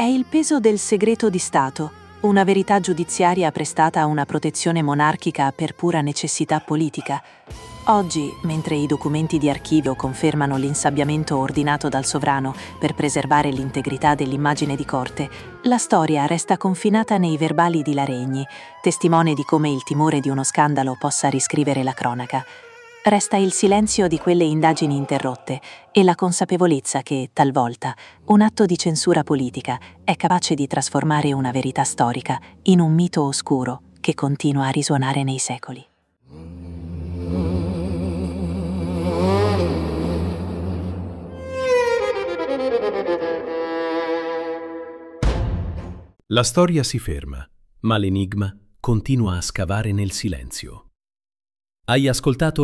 il peso del segreto di Stato, una verità giudiziaria prestata a una protezione monarchica per pura necessità politica. Oggi, mentre i documenti di archivio confermano l'insabbiamento ordinato dal sovrano per preservare l'integrità dell'immagine di corte, la storia resta confinata nei verbali di Laregni, testimone di come il timore di uno scandalo possa riscrivere la cronaca. Resta il silenzio di quelle indagini interrotte e la consapevolezza che, talvolta, un atto di censura politica è capace di trasformare una verità storica in un mito oscuro che continua a risuonare nei secoli. La storia si ferma, ma l'enigma continua a scavare nel silenzio. Hai ascoltato